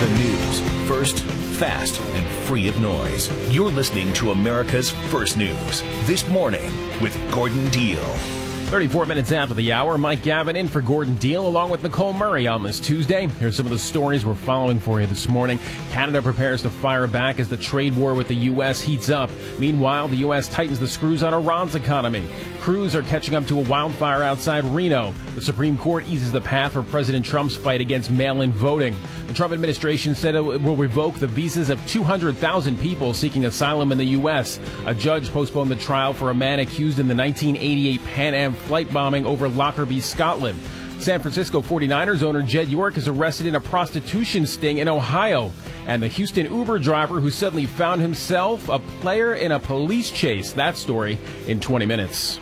The news, first, fast, and free of noise. You're listening to America's First News. This morning with Gordon Deal. 34 minutes after the hour, Mike Gavin in for Gordon Deal along with Nicole Murray on this Tuesday. Here's some of the stories we're following for you this morning. Canada prepares to fire back as the trade war with the U.S. heats up. Meanwhile, the U.S. tightens the screws on Iran's economy. Crews are catching up to a wildfire outside Reno. The Supreme Court eases the path for President Trump's fight against mail-in voting. The Trump administration said it will revoke the visas of 200,000 people seeking asylum in the U.S. A judge postponed the trial for a man accused in the 1988 Pan Am flight bombing over Lockerbie, Scotland. San Francisco 49ers owner Jed York is arrested in a prostitution sting in Ohio. And the Houston Uber driver who suddenly found himself a player in a police chase. That story in 20 minutes.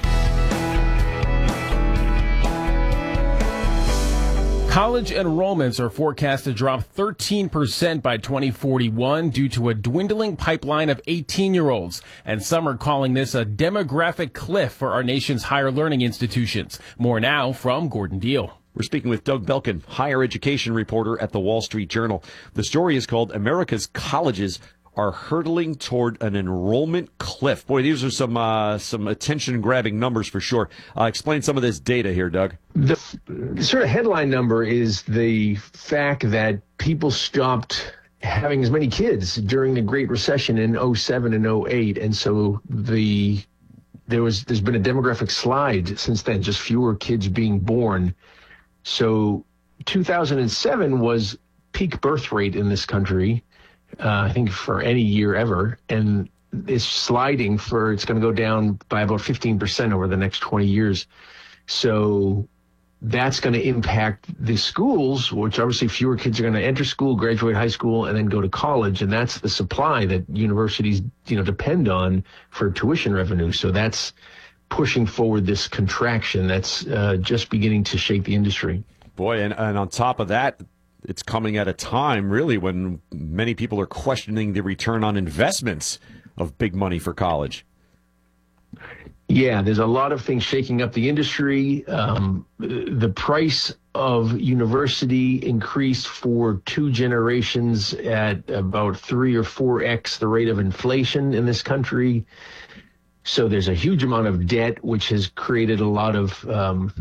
College enrollments are forecast to drop 13% by 2041 due to a dwindling pipeline of 18-year-olds. And some are calling this a demographic cliff for our nation's higher learning institutions. More now from Gordon Deal. We're speaking with Doug Belkin, higher education reporter at the Wall Street Journal. The story is called America's Colleges Are Hurtling Toward an Enrollment Cliff. Boy, these are some attention-grabbing numbers for sure. Explain some of this data here, Doug. The sort of headline number is the fact that people stopped having as many kids during the Great Recession in 07 and 08. And so there's been a demographic slide since then, just fewer kids being born. So 2007 was peak birth rate in this country, I think for any year ever. And it's sliding it's going to go down by about 15% over the next 20 years. So that's going to impact the schools, which obviously fewer kids are going to enter school, graduate high school, and then go to college. And that's the supply that universities, depend on for tuition revenue. So that's pushing forward this contraction that's just beginning to shake the industry. Boy, and on top of that, it's coming at a time, really, when many people are questioning the return on investments of big money for college. Yeah, there's a lot of things shaking up the industry. The price of university increased for 2 generations at about 3 or 4x the rate of inflation in this country. So there's a huge amount of debt, which has created a lot of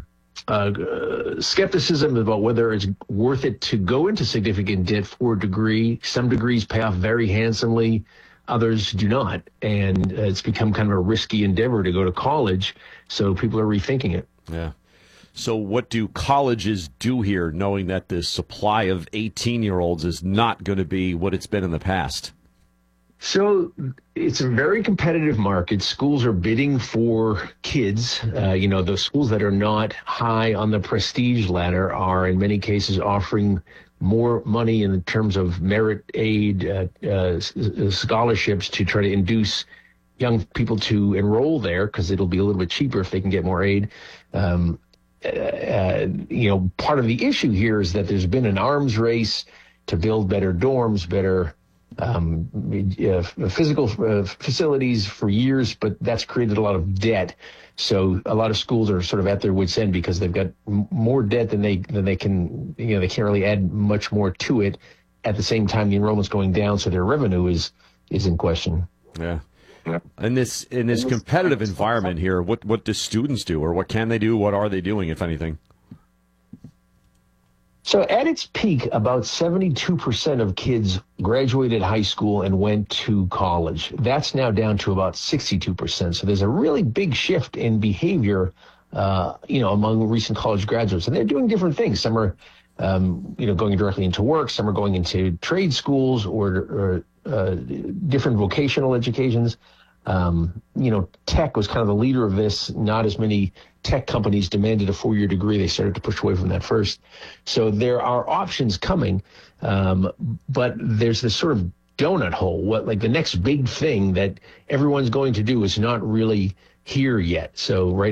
skepticism about whether it's worth it to go into significant debt for a degree. Some degrees pay off very handsomely, others do not. And it's become kind of a risky endeavor to go to college, so people are rethinking it. Yeah. So what do colleges do here, knowing that the supply of 18-year-olds is not going to be what it's been in the past? So it's a very competitive market. Schools are bidding for kids. The schools that are not high on the prestige ladder are in many cases offering more money in terms of merit aid, scholarships to try to induce young people to enroll there because it'll be a little bit cheaper if they can get more aid. Part of the issue here is that there's been an arms race to build better dorms, better physical facilities for years, but that's created a lot of debt. So a lot of schools are sort of at their wits' end because they've got more debt than they can, they can't really add much more to it. At the same time, the enrollment's going down, so their revenue is in question. Yeah. In this competitive environment here, what do students do, or what can they do? What are they doing, if anything? So at its peak, about 72% of kids graduated high school and went to college. That's now down to about 62%. So there's a really big shift in behavior, among recent college graduates. And they're doing different things. Some are, going directly into work. Some are going into trade schools or different vocational educations. Tech was kind of the leader of this. Not as many tech companies demanded a 4-year degree. They started to push away from that first. So there are options coming, but there's this sort of donut hole. The next big thing that everyone's going to do is not really here yet. So right